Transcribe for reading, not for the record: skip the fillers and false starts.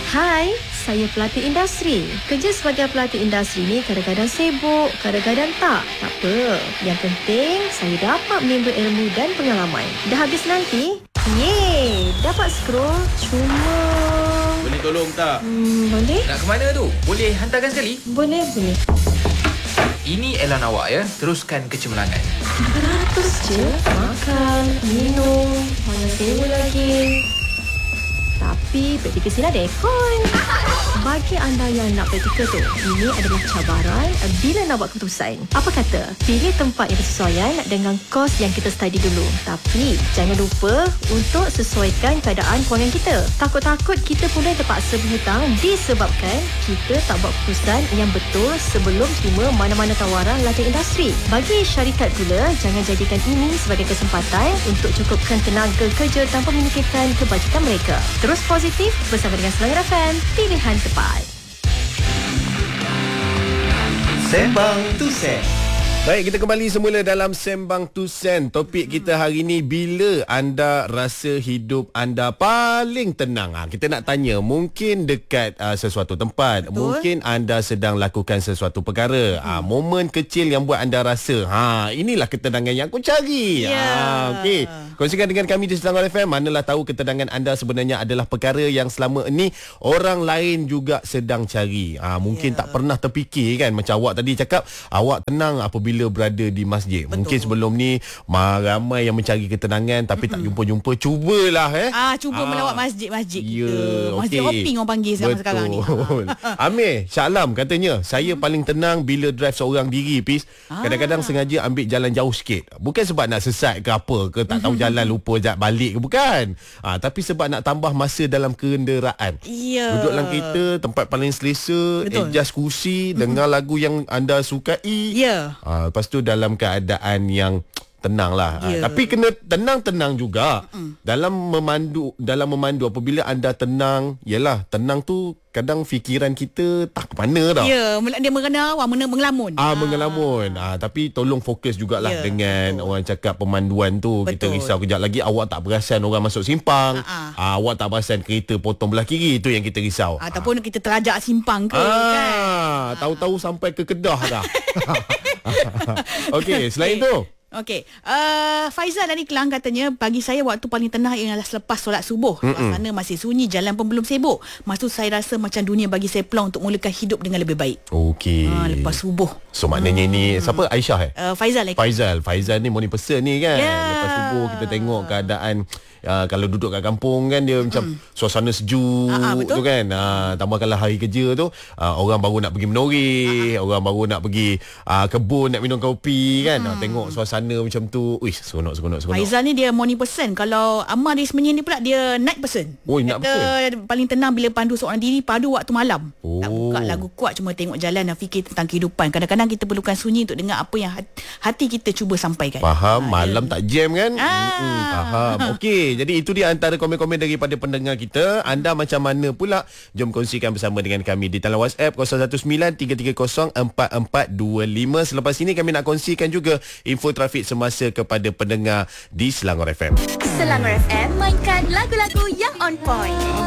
Hai, saya pelatih industri. Kerja sebagai pelatih industri ni kadang-kadang sibuk, kadang-kadang tak. Tak apa. Yang penting saya dapat menimba ilmu dan pengalaman. Dah habis nanti? Yeay, dapat scroll cuma... Boleh tolong tak? Boleh? Nak ke mana tu? Boleh hantarkan sekali? Boleh. Ini elan awak ya. Teruskan kecemerlangan. 100 je. Makan, minum, mana sewa lagi. Tapi praktikal sini ada aircon. Bagi anda yang nak praktikal tu, ini adalah cabaran bila nak buat keputusan. Apa kata? Pilih tempat yang bersesuaian dengan kos yang kita study dulu. Tapi jangan lupa untuk sesuaikan keadaan kewangan kita. Takut-takut kita pula terpaksa berhutang disebabkan kita tak buat keputusan yang betul sebelum terima mana-mana tawaran latihan industri. Bagi syarikat pula, jangan jadikan ini sebagai kesempatan untuk cukupkan tenaga kerja tanpa memikirkan kebajikan mereka. Terus positif bersama dengan Selangor FM, pilihan tepat. Sembang Tusen. Baik, kita kembali semula dalam Sembang Tusen. Topik kita hari ni, bila anda rasa hidup anda paling tenang? Kita nak tanya, mungkin dekat sesuatu tempat. Betul. Mungkin anda sedang lakukan sesuatu perkara. Momen kecil yang buat anda rasa, inilah ketenangan yang aku cari. Okey. Kongsikan dengan kami di Selangor FM. Manalah tahu ketenangan anda sebenarnya adalah perkara yang selama ini orang lain juga sedang cari. Mungkin tak pernah terfikir kan. Macam awak tadi cakap, awak tenang apabila berada di masjid. Betul. Mungkin sebelum ni ramai yang mencari ketenangan tapi tak jumpa-jumpa. Cubalah cuba melawat masjid-masjid kita. Masjid okey. hopping orang panggil sekarang ni. Amir Syaklam katanya, saya paling tenang bila drive seorang diri, Pis. Kadang-kadang sengaja ambil jalan jauh sikit. Bukan sebab nak sesat ke apa ke, tak tahu jalan, lupa balik ke, bukan. Tapi sebab nak tambah masa dalam kenderaan. Duduk dalam kereta, tempat paling selesa, adjust kursi, dengar lagu yang anda sukai. Lepas tu dalam keadaan yang tenang lah. Tapi kena tenang-tenang juga. Dalam memandu apabila anda tenang, yalah, tenang tu kadang fikiran kita tak ke mana dah. Dia merena awam, mengelamun. Mengelamun. Tapi tolong fokus jugalah dengan orang cakap pemanduan tu. Betul. Kita risau kejap lagi awak tak perasan orang masuk simpang. Awak tak perasan kereta potong belah kiri, itu yang kita risau. Ataupun kita terajak simpang ke kan. Tahu-tahu sampai ke Kedah dah. Okey, selain tu. Okey, Faizal dari Kelang katanya, bagi saya waktu paling tenang ialah selepas solat subuh. Suasana masih sunyi, jalan pun belum sibuk. Masa tu saya rasa macam dunia bagi saya peluang untuk mulakan hidup dengan lebih baik. Okey. Lepas subuh. So maknanya ni siapa? Aisyah Faizal ni morning person ni kan. Lepas subuh kita tengok keadaan. Kalau duduk kat kampung kan, dia macam suasana sejuk tu kan. Tambahkanlah hari kerja tu, orang baru nak pergi menoreh, orang baru nak pergi kebun nak minum kopi kan. Tengok suasana macam tu, seronok. Faizal ni dia morning person. Kalau Ammar di Semenyih ni pula dia night person. Night person. Paling tenang bila pandu seorang diri, padu waktu malam. Tak buka lagu kuat, cuma tengok jalan dan fikir tentang kehidupan. Kadang-kadang kita perlukan sunyi untuk dengar apa yang hati kita cuba sampaikan. Faham, malam tak jam kan. Faham. Okey. Jadi itu dia antara komen-komen daripada pendengar kita. Anda macam mana pula? Jom kongsikan bersama dengan kami di talian WhatsApp 0193304425. Selepas ini kami nak kongsikan juga info trafik semasa kepada pendengar di Selangor FM. Selangor FM mainkan lagu-lagu yang on point.